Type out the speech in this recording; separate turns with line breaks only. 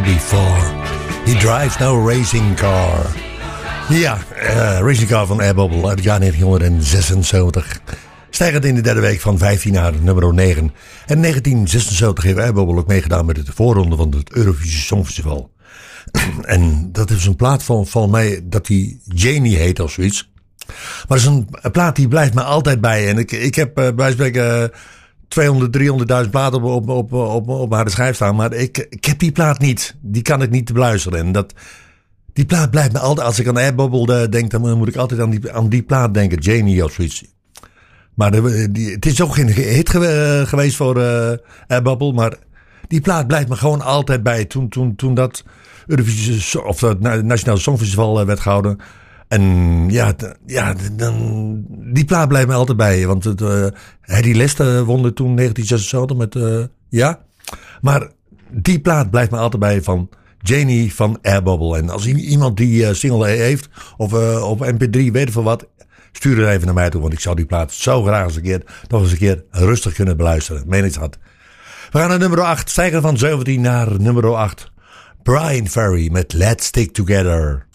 before. He drives no racing car. Ja, racing car van Air Bubble uit het jaar 1976. Stijgend in de derde week van 15 naar nummer 9. En 1976 heeft Air Bubble ook meegedaan met de voorronde van het Eurovisie Songfestival. En dat is een plaat van mij dat die Janie heet of zoiets. Maar dat is een plaat die blijft me altijd bij. En ik heb bij spreken 200.000, 300.000 platen op harde schijf staan. Maar ik heb die plaat niet. Die kan ik niet beluisteren. En die plaat blijft me altijd. Als ik aan Air Bubble denk, dan moet ik altijd aan die plaat denken. Janie of zoiets. Maar het is ook geen hit geweest voor Air Bubble. Maar die plaat blijft me gewoon altijd bij. Toen dat Eurovisie of het Nationale Songfestival werd gehouden. En die plaat blijft me altijd bij. Want Hedy Lester won er toen 1976 met Maar die plaat blijft me altijd bij van Janie van Air Bubble. En als iemand die single heeft of op MP3 weet van wat, stuur er even naar mij toe. Want ik zou die plaat zo graag nog eens een keer rustig kunnen beluisteren. Meen ik dat. We gaan naar nummer 8. Stijgen van 17 naar nummer 8. Brian Ferry met Let's Stick Together.